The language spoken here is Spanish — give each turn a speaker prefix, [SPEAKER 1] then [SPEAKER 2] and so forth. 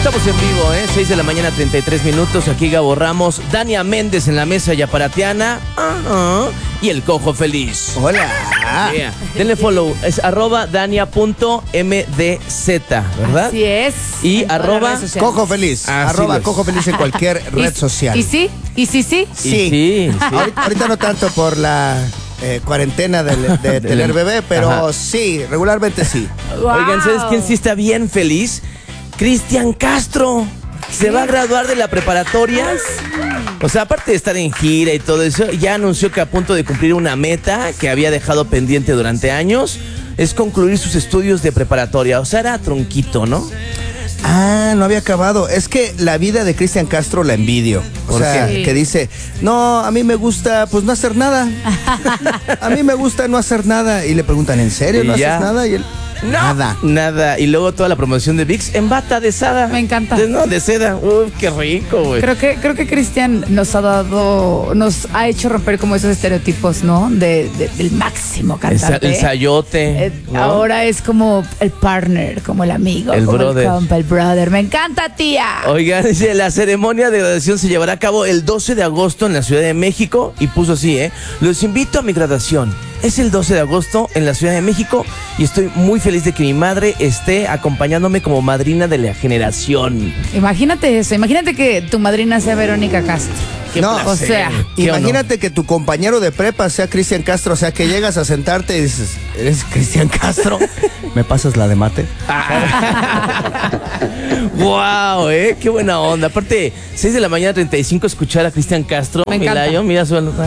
[SPEAKER 1] Estamos en vivo, 6 de la mañana, 33 minutos. Aquí Gabo Ramos, Dania Méndez en la mesa yaparatiana. Y el Cojo Feliz.
[SPEAKER 2] Hola.
[SPEAKER 1] Yeah. Denle follow, es @dania.mdz, ¿verdad?
[SPEAKER 3] Así es.
[SPEAKER 1] Y
[SPEAKER 2] Cojo Feliz.
[SPEAKER 1] Así
[SPEAKER 2] Cojo Feliz en cualquier red social.
[SPEAKER 3] ¿Y sí? ¿Y sí?
[SPEAKER 2] Sí.
[SPEAKER 1] Sí.
[SPEAKER 2] Ahorita no tanto por la cuarentena de tener bebé, pero
[SPEAKER 1] Ajá.
[SPEAKER 2] sí, regularmente sí.
[SPEAKER 3] Wow.
[SPEAKER 1] Oigan, ¿sabes quién sí está bien feliz? Cristian Castro. Se va a graduar de la preparatoria. O sea, aparte de estar en gira y todo eso, ya anunció que a punto de cumplir una meta que había dejado pendiente durante años es concluir sus estudios de preparatoria. O sea, era tronquito, ¿no?
[SPEAKER 2] Ah, no había acabado. Es que la vida de Cristian Castro la envidio. O
[SPEAKER 1] ¿Por
[SPEAKER 2] sea,
[SPEAKER 3] qué?
[SPEAKER 2] que dice, no, a mí me gusta pues no hacer nada. A mí me gusta no hacer nada. Y le preguntan, ¿en serio
[SPEAKER 1] Y
[SPEAKER 2] no
[SPEAKER 1] ya.
[SPEAKER 2] haces nada? Y él, nada.
[SPEAKER 1] Nada. Y luego toda la promoción de VIX en bata de seda.
[SPEAKER 3] Me encanta.
[SPEAKER 1] De seda. Uy, qué rico, güey.
[SPEAKER 3] Creo que Cristian nos ha hecho romper como esos estereotipos, ¿no? Del máximo cantante.
[SPEAKER 1] El sayote. ¿no?
[SPEAKER 3] Ahora es como el partner, como el amigo,
[SPEAKER 1] El
[SPEAKER 3] como
[SPEAKER 1] brother.
[SPEAKER 3] el compa, el brother. Me encanta, tía.
[SPEAKER 1] Oigan, dice, la ceremonia de graduación se llevará a cabo el 12 de agosto en la Ciudad de México. Y puso así, los invito a mi graduación. Es el 12 de agosto en la Ciudad de México y estoy muy feliz de que mi madre esté acompañándome como madrina de la generación.
[SPEAKER 3] Imagínate eso, imagínate que tu madrina sea Verónica Castro.
[SPEAKER 1] Qué
[SPEAKER 2] No,
[SPEAKER 1] placer.
[SPEAKER 3] o sea,
[SPEAKER 1] ¿Qué
[SPEAKER 2] Imagínate que tu compañero de prepa sea Cristian Castro, o sea, que llegas a sentarte y dices, ¿eres Cristian Castro? ¿Me pasas la de mate?
[SPEAKER 1] ¡Wow! ¡Qué buena onda! Aparte, 6 de la mañana, 35, escuchar a Cristian Castro.
[SPEAKER 3] Me encanta.
[SPEAKER 1] Milayo, mira su